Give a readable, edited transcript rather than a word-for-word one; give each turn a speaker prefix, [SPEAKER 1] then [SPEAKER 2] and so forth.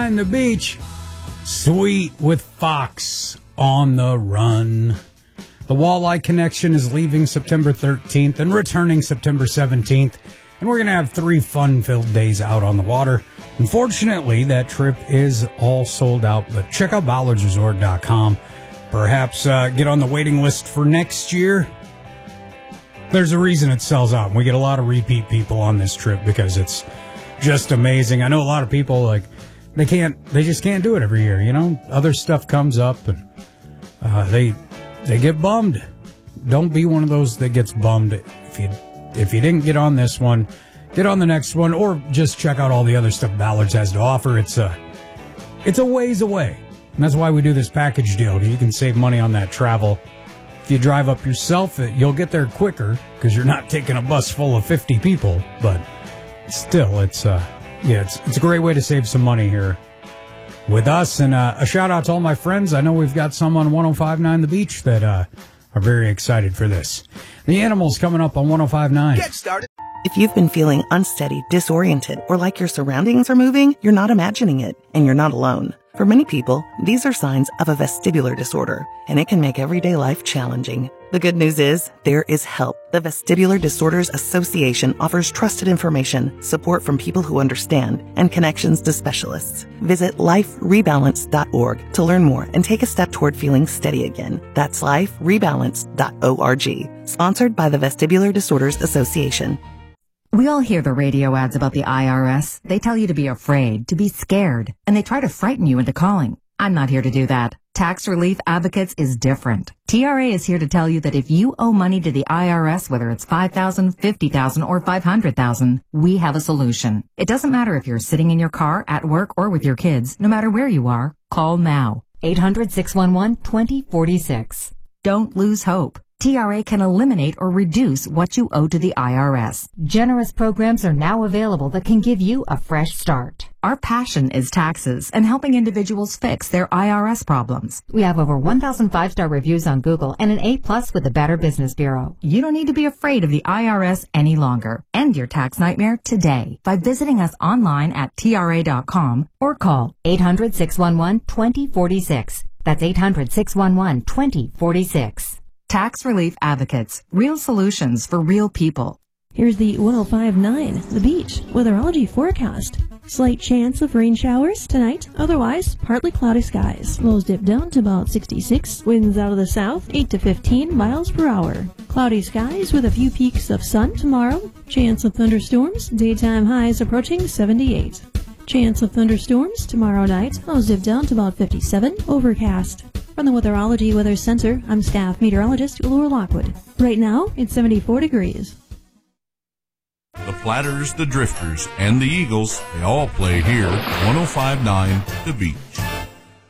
[SPEAKER 1] On the beach, Sweet with Fox on the Run. The Walleye Connection is leaving September 13th and returning September 17th, and we're going to have 3 fun-filled days out on the water. Unfortunately, that trip is all sold out, but check out ballardsresort.com. Perhaps get on the waiting list for next year. There's a reason it sells out, and we get a lot of repeat people on this trip because it's just amazing. I know a lot of people, like, they just can't do it every year, you know? Other stuff comes up, and they get bummed. Don't be one of those that gets bummed. If you didn't get on this one, get on the next one, or just check out all the other stuff Ballards has to offer. It's a ways away. And that's why we do this package deal. You can save money on that travel. If you drive up yourself, you'll get there quicker because you're not taking a bus full of 50 people. But still, it's a great way to save some money here with us. And a shout out to all my friends. I know we've got some on 105.9 The Beach that are very excited for this. The Animals coming up on 105.9.
[SPEAKER 2] Get started.
[SPEAKER 3] If you've been feeling unsteady, disoriented, or like your surroundings are moving, you're not imagining it, and you're not alone. For many people, these are signs of a vestibular disorder, and it can make everyday life challenging. The good news is, there is help. The Vestibular Disorders Association offers trusted information, support from people who understand, and connections to specialists. Visit liferebalance.org to learn more and take a step toward feeling steady again. That's liferebalance.org. Sponsored by the Vestibular Disorders Association.
[SPEAKER 4] We all hear the radio ads about the IRS. They tell you to be afraid, to be scared, and they try to frighten you into calling. I'm not here to do that. Tax Relief Advocates is different. TRA is here to tell you that if you owe money to the IRS, whether it's $5,000, $50,000, or $500,000, we have a solution. It doesn't matter if you're sitting in your car, at work, or with your kids. No matter where you are, call now. 800-611-2046. Don't lose hope. TRA can eliminate or reduce what you owe to the IRS. Generous programs are now available that can give you a fresh start. Our passion is taxes and helping individuals fix their IRS problems. We have over 1,000 5-star reviews on Google and an A+ with the Better Business Bureau. You don't need to be afraid of the IRS any longer. End your tax nightmare today by visiting us online at TRA.com or call 800-611-2046. That's 800-611-2046. Tax Relief Advocates. Real solutions for real people.
[SPEAKER 5] Here's the 105.9 The Beach weatherology forecast. Slight chance of rain showers tonight. Otherwise, partly cloudy skies. Lows dip down to about 66. Winds out of the south, 8 to 15 miles per hour. Cloudy skies with a few peaks of sun tomorrow. Chance of thunderstorms. Daytime highs approaching 78. Chance of thunderstorms tomorrow night. Lows dip down to about 57. Overcast. From the Weatherology Weather Center, I'm staff meteorologist Laura Lockwood. Right now, it's 74 degrees.
[SPEAKER 6] The Platters, the Drifters, and the Eagles, they all play here. 105.9 The Beach.